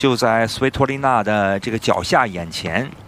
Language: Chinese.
就在斯维托利娜的这个脚下眼前，